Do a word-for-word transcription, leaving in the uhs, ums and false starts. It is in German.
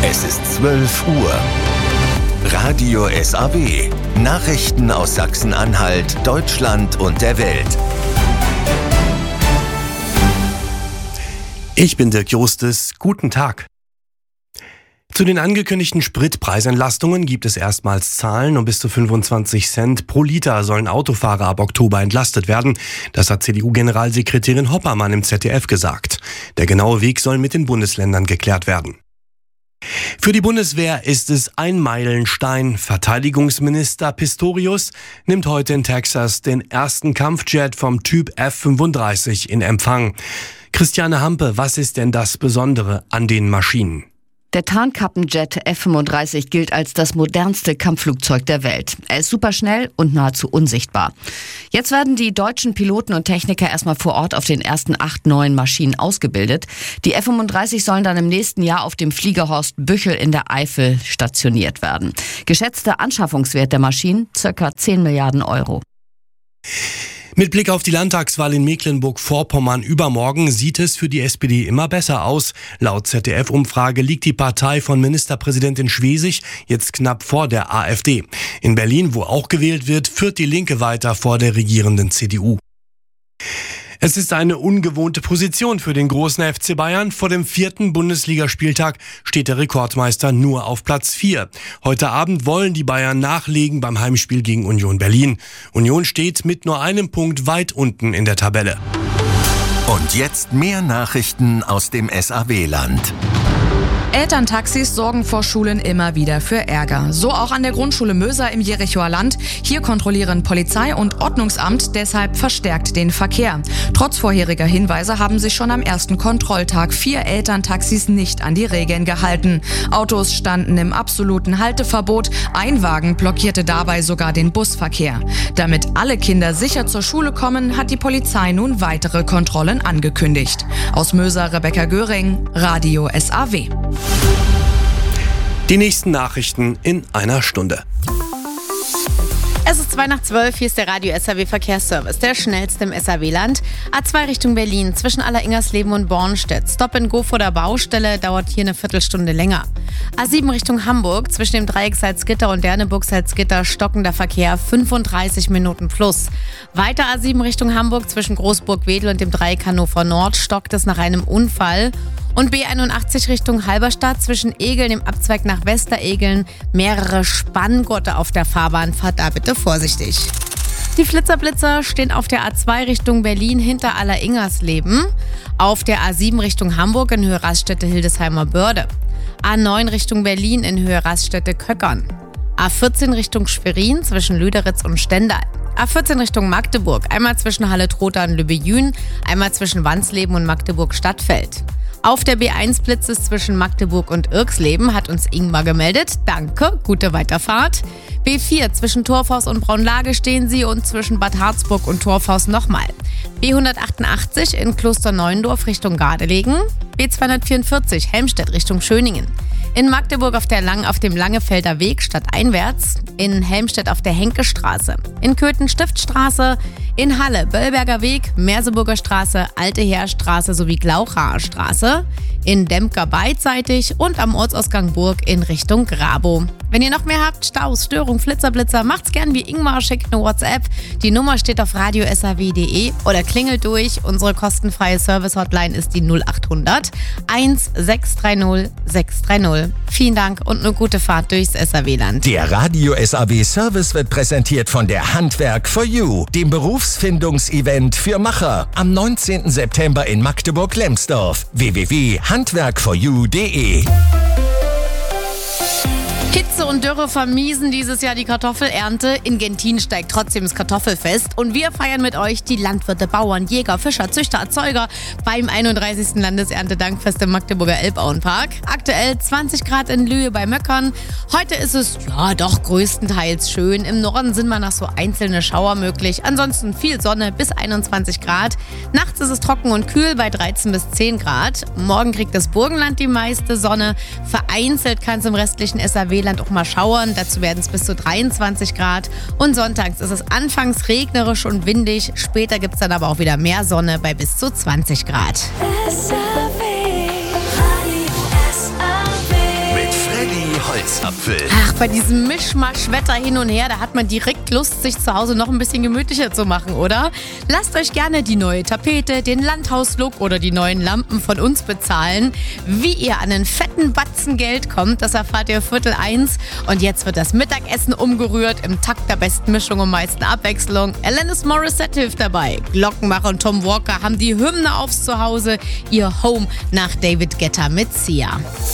Es ist zwölf Uhr. Radio S A W. Nachrichten aus Sachsen-Anhalt, Deutschland und der Welt. Ich bin Dirk Justus. Guten Tag. Zu den angekündigten Spritpreisentlastungen gibt es erstmals Zahlen. Um bis zu fünfundzwanzig Cent pro Liter sollen Autofahrer ab Oktober entlastet werden. Das hat C D U-Generalsekretärin Hoppermann im Z D F gesagt. Der genaue Weg soll mit den Bundesländern geklärt werden. Für die Bundeswehr ist es ein Meilenstein. Verteidigungsminister Pistorius nimmt heute in Texas den ersten Kampfjet vom Typ F fünfunddreißig in Empfang. Christiane Hampe, was ist denn das Besondere an den Maschinen? Der Tarnkappenjet F fünfunddreißig gilt als das modernste Kampfflugzeug der Welt. Er ist superschnell und nahezu unsichtbar. Jetzt werden die deutschen Piloten und Techniker erstmal vor Ort auf den ersten acht neuen Maschinen ausgebildet. Die F fünfunddreißig sollen dann im nächsten Jahr auf dem Fliegerhorst Büchel in der Eifel stationiert werden. Geschätzter Anschaffungswert der Maschinen ca. zehn Milliarden Euro. Mit Blick auf die Landtagswahl in Mecklenburg-Vorpommern übermorgen sieht es für die S P D immer besser aus. Laut Z D F-Umfrage liegt die Partei von Ministerpräsidentin Schwesig jetzt knapp vor der AfD. In Berlin, wo auch gewählt wird, führt die Linke weiter vor der regierenden C D U. Es ist eine ungewohnte Position für den großen F C Bayern. Vor dem vierten Bundesligaspieltag steht der Rekordmeister nur auf Platz vier. Heute Abend wollen die Bayern nachlegen beim Heimspiel gegen Union Berlin. Union steht mit nur einem Punkt weit unten in der Tabelle. Und jetzt mehr Nachrichten aus dem S A W-Land. Elterntaxis sorgen vor Schulen immer wieder für Ärger. So auch an der Grundschule Möser im Jerichoer Land. Hier kontrollieren Polizei und Ordnungsamt deshalb verstärkt den Verkehr. Trotz vorheriger Hinweise haben sich schon am ersten Kontrolltag vier Elterntaxis nicht an die Regeln gehalten. Autos standen im absoluten Halteverbot. Ein Wagen blockierte dabei sogar den Busverkehr. Damit alle Kinder sicher zur Schule kommen, hat die Polizei nun weitere Kontrollen angekündigt. Aus Möser Rebecca Göring, Radio S A W. Die nächsten Nachrichten in einer Stunde. Es ist zwei nach zwölf, hier ist der Radio S A W Verkehrsservice, der schnellste im S A W-Land. A zwei Richtung Berlin, zwischen Alleringers-Leben und Bornstedt. Stop and Go vor der Baustelle, dauert hier eine Viertelstunde länger. A sieben Richtung Hamburg, zwischen dem Dreieck Salzgitter und Derneburg-Salzgitter, stockender Verkehr, fünfunddreißig Minuten plus. Weiter A sieben Richtung Hamburg, zwischen Großburg-Wedel und dem Dreieck Hannover Nord, stockt es nach einem Unfall. Und B einundachtzig Richtung Halberstadt, zwischen Egeln, dem Abzweig nach Westeregeln, mehrere Spanngurte auf der Fahrbahn. Fahrt da bitte vorsichtig. Die Flitzerblitzer stehen auf der A zwei Richtung Berlin hinter Alleringersleben, auf der A sieben Richtung Hamburg in Höhe Raststätte-Hildesheimer Börde, A neun Richtung Berlin in Höhe Raststätte-Köckern, A vierzehn Richtung Schwerin zwischen Lüderitz und Stendal, A vierzehn Richtung Magdeburg, einmal zwischen Halle-Trotha und Lübbejün, einmal zwischen Wansleben und Magdeburg-Stadtfeld. Auf der B eins Blitzes zwischen Magdeburg und Irksleben, hat uns Ingmar gemeldet. Danke, gute Weiterfahrt. B vier zwischen Torfhaus und Braunlage stehen Sie und zwischen Bad Harzburg und Torfhaus nochmal. B hundertachtundachtzig in Klosterneuendorf Richtung Gardelegen. B zweihundertvierundvierzig Helmstedt Richtung Schöningen. In Magdeburg auf, der Lang- auf dem Langefelder Weg stadteinwärts, in Helmstedt auf der Henkestraße, in Köthen Stiftstraße, in Halle Böllberger Weg, Merseburger Straße, Alte Heerstraße sowie Glauchaer Straße, in Dempker beidseitig und am Ortsausgang Burg in Richtung Grabow. Wenn ihr noch mehr habt, Staus, Störung, Flitzerblitzer, macht's gern wie Ingmar, schickt eine WhatsApp. Die Nummer steht auf radio s a w punkt de oder klingelt durch. Unsere kostenfreie Service-Hotline ist die null achthundert eins sechs drei null sechs drei null. Vielen Dank und eine gute Fahrt durchs S A W-Land. Der Radio S A W Service wird präsentiert von der Handwerk for You, dem Berufsfindungsevent für Macher. Am neunzehnten September in Magdeburg-Lemsdorf. w w w punkt handwerk for you punkt de. Hitze und Dürre vermiesen dieses Jahr die Kartoffelernte. In Gentin steigt trotzdem das Kartoffelfest. Und wir feiern mit euch die Landwirte, Bauern, Jäger, Fischer, Züchter, Erzeuger beim einunddreißigsten Landeserntedankfest im Magdeburger Elbauenpark. Aktuell zwanzig Grad in Lühe bei Möckern. Heute ist es ja doch größtenteils schön. Im Norden sind mal noch so einzelne Schauer möglich. Ansonsten viel Sonne bis einundzwanzig Grad. Nachts ist es trocken und kühl bei dreizehn bis zehn Grad. Morgen kriegt das Burgenland die meiste Sonne. Vereinzelt kann es im restlichen S A W-Land auch mal schauern. Dazu werden es bis zu dreiundzwanzig Grad. Und sonntags ist es anfangs regnerisch und windig. Später gibt es dann aber auch wieder mehr Sonne bei bis zu zwanzig Grad. Mit Schmerzapfel. Ach, bei diesem Mischmasch-Wetter hin und her, da hat man direkt Lust, sich zu Hause noch ein bisschen gemütlicher zu machen, oder? Lasst euch gerne die neue Tapete, den Landhaus-Look oder die neuen Lampen von uns bezahlen. Wie ihr an einen fetten Batzen Geld kommt, das erfahrt ihr Viertel eins. Und jetzt wird das Mittagessen umgerührt im Takt der besten Mischung und meisten Abwechslung. Alanis Morissette hilft dabei. Glockenmacher und Tom Walker haben die Hymne aufs Zuhause. Ihr Home nach David Guetta mit Sia.